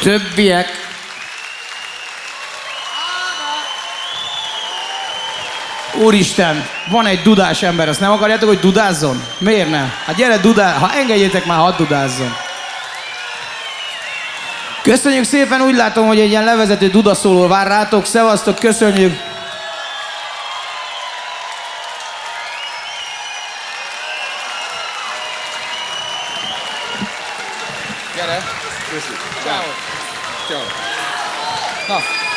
többiek... Úristen, van egy dudás ember, azt nem akarjátok, hogy dudázzon? Miért ne? Hát gyere, ha engedjétek már, hadd dudázzon. Köszönjük szépen, úgy látom, hogy egy ilyen levezető dudaszóló vár rátok. Szevasztok, köszönjük! Gyere! Köszönjük! Ciao. Ciao. Na!